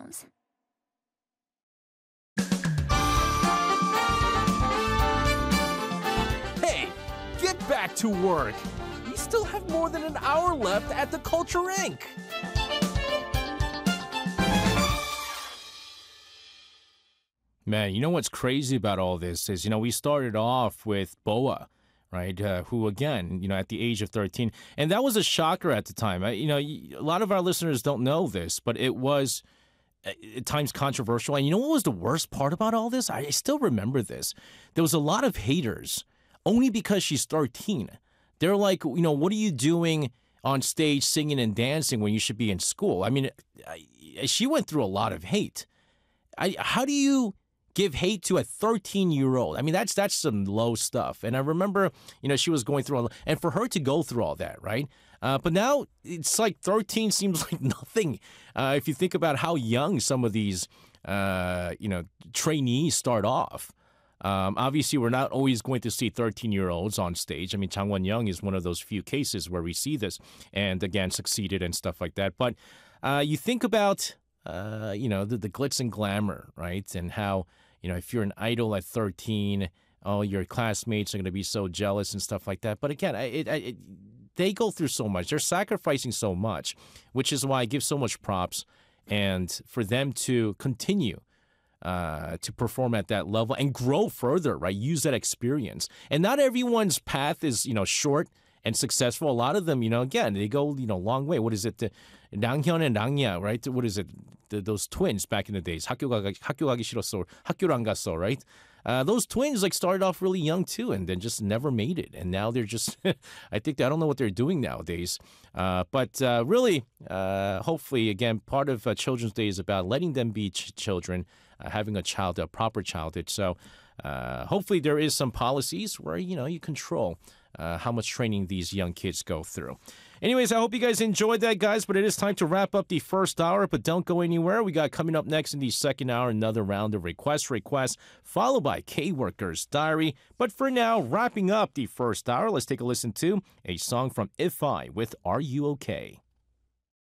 sounds. Hey, get back to work. We still have more than an hour left at the Culture Inc. Man, you know what's crazy about all this is, we started off with Boa, right? Who, again, at the age of 13, and that was a shocker at the time. A lot of our listeners don't know this, but it was at times controversial. And you know what was the worst part about all this? I still remember this. There was a lot of haters only because she's 13. They're like, what are you doing on stage singing and dancing when you should be in school? I mean, she went through a lot of hate. How do you give hate to a 13-year-old? I mean, that's some low stuff. And I remember, she was going through and for her to go through all that, right? But now it's like 13 seems like nothing. If you think about how young some of these, trainees start off. Obviously, we're not always going to see 13-year-olds on stage. I mean, Chang Won-young is one of those few cases where we see this and, again, succeeded and stuff like that. But you think about, the glitz and glamour, right? And how, if you're an idol at 13, your classmates are going to be so jealous and stuff like that. But again, they go through so much. They're sacrificing so much, which is why I give so much props. And for them to continue to perform at that level and grow further, right? Use that experience. And not everyone's path is, short and successful. A lot of them, again, they go, long way. What is it? Ranghyun and Rangya, right? What is it? Those twins back in the days. 학교 가기 싫었어. 학교를 안 갔어, right? Those twins started off really young too, and then just never made it. And now they're just, I don't know what they're doing nowadays. But really, hopefully, again, part of Children's Day is about letting them be children, having a proper childhood. So hopefully there is some policies where, you control how much training these young kids go through. Anyways, I hope you guys enjoyed that, guys, but it is time to wrap up the first hour, but don't go anywhere. We got coming up next in the second hour, another round of requests, followed by K-Worker's Diary. But for now, wrapping up the first hour, let's take a listen to a song from If I with Are You Okay?